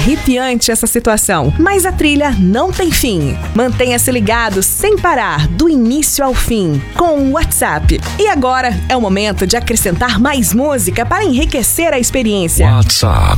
arrepiante essa situação, mas a trilha não tem fim. Mantenha-se ligado sem parar, do início ao fim, com o WhatsApp. E agora é o momento de acrescentar mais música para enriquecer a experiência. WhatsApp.